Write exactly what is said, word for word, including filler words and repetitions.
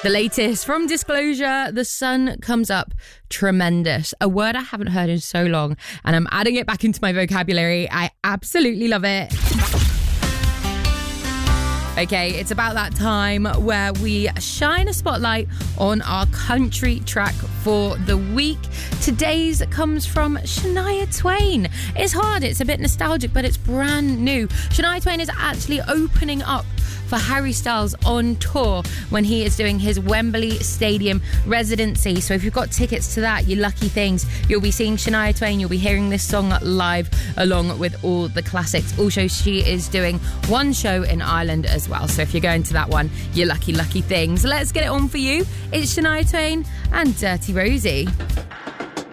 The latest from Disclosure, The Sun Comes Up. Tremendous. A word I haven't heard in so long, and I'm adding it back into my vocabulary. I absolutely love it. Okay, it's about that time where we shine a spotlight on our country track for the week. Today's comes from Shania Twain. It's hard, it's a bit nostalgic, but it's brand new. Shania Twain is actually opening up for Harry Styles on tour when he is doing his Wembley Stadium residency. So if you've got tickets to that, you lucky things. You'll be seeing Shania Twain, you'll be hearing this song live along with all the classics. Also, she is doing one show in Ireland as well. So if you're going to that one, you lucky, lucky things. Let's get it on for you. It's Shania Twain and Dirty Rosie.